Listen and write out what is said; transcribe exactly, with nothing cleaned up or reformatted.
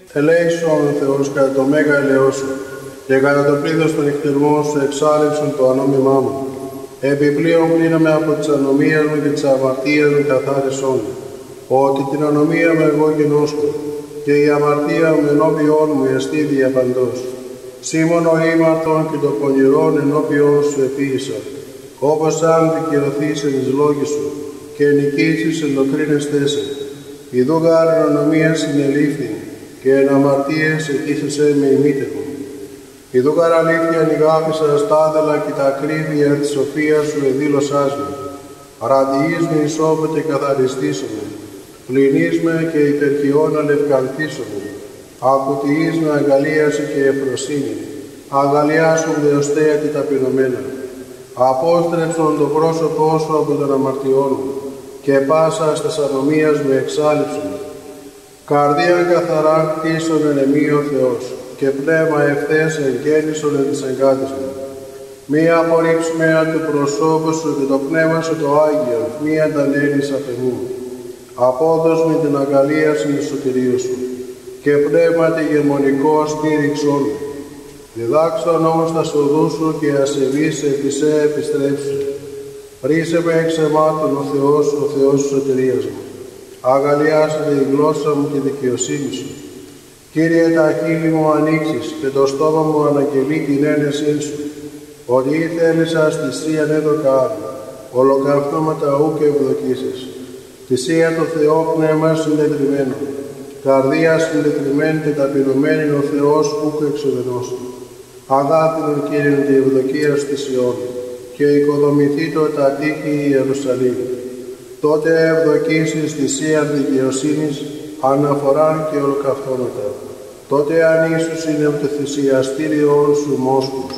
Ελέησον Θεός κατά το μέγα ελαιό σου, και κατά το πλήθος των νυχτερμών σου εξάλληψον το ανώμημά μου. Επιπλέον πλύναμε από τις ανομίες μου και τις αμαρτίες μου καθάρισόν μου, ότι την ανομία μου εγώ γινώσκω, και η αμαρτία μου ενώπιόν μου εστί διαπαντός. Σήμων ο ήμαρτον και το πονηρόν ενώπιόν σου επίησα, όπως αν δικαιωθείς εν εις λόγοι σου, και νικήσεις ενδοκρίνεστέ σε. Ιδού γάρ εν ανομία συνελήφθη, και εν αμαρτίες ετήσεσαι με ημίτευον. Ιδού γάρ αλήθεια νηγάπησα στάδελα και τα ακρίβεια της σοφίας σου εδήλωσάς με. Ραντιείς με ισόπετε καθαριστήσομαι, πλυνείς με και υπερχιών αλευκανθήσομαι. Ακουτιείς με αγαλίαση και ευφροσύνη, αγαλιάσουν δεοστέα τη ταπεινωμένα. Απόστρεψον το πρόσωπό σου από τον αμαρτιών μου, και πάσα στας ανομίας με εξάλληψον. Καρδίαν καθαρά κτίσον εν εμεί ο Θεός, και πνεύμα ευθές εγγέννησον εν της εγκάτης μου. Μη απορρίψουμε από το προσώπου σου και το πνεύμα σου το Άγιο, μη αντανέλεις απ' εμού. Απόδος με την αγαλίαση του σωτηρίου σου, και πνεύματι γεμονικό στήριξον. Διδάξον όμως τα σοδού σου και ασεβείς επί σε επιστρέψου. Ρίσε με εξ αιμάτων ο Θεός, ο Θεός της σωτηρίας μου. Αγαλιάσετε η γλώσσα μου και δικαιοσύνη σου. Κύριε, τα χείλη μου ανοίξεις και το στόμα μου αναγγελεί την ένεσή σου. Ότι ήθελησα θυσίαν έδωκα άλλο, ολοκαυτώματα ου και ευδοκίσεις. Θυσία το Θεό πνεύμα συντετριμένο, καρδία συντετριμένη και ταπεινωμένη ο Θεός ούκ εξουδενώστου. Αγάπηνον Κύριον τη ευδοκία στη Σιών, και οικοδομηθήτω τα τείχη Ιερουσαλήμ. Τότε ευδοκίσεις θυσίαν δικαιοσύνης, αναφοράν και ολοκαυτώματα. Τότε αν ίσως είναι το θυσιαστήριον σου μόσχους.